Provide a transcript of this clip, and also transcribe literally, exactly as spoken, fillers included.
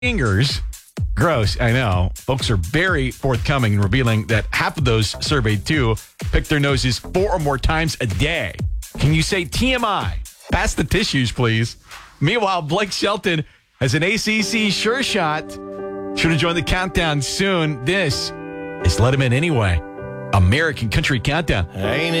fingers. Gross, I know. Folks are very forthcoming in revealing that half of those surveyed, too, pick their noses four or more times a day. Can you say T M I? Pass the tissues, please. Meanwhile, Blake Shelton has an A C C sure shot. Should have joined the countdown soon. This is Let Him In Anyway. American Country Countdown. Ain't it